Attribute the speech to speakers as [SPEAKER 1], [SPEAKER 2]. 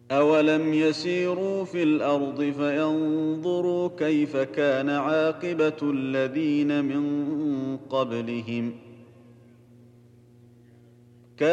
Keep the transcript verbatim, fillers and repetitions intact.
[SPEAKER 1] أولم يسيروا في الأرض فينظروا كيف كان عاقبة الذين من قبلهم